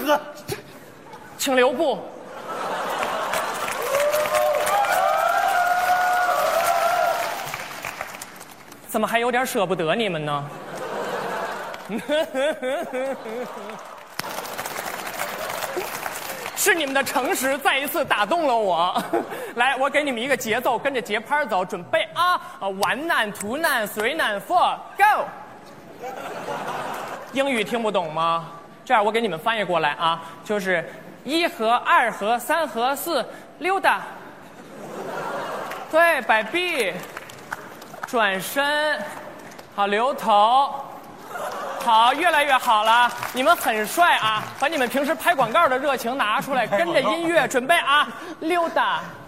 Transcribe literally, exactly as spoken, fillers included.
子， 请留步。怎么还有点舍不得你们呢？是你们的诚实再一次打动了我。来，我给你们一个节奏，跟着节拍走，准备啊！啊 ，one 难 two 难 three 难 four go。英语听不懂吗？这样我给你们翻译过来啊，就是一和二和三和四溜达，对，摆臂，转身，好，留头。好，越来越好了，你们很帅啊！把你们平时拍广告的热情拿出来，跟着音乐准备啊，溜达。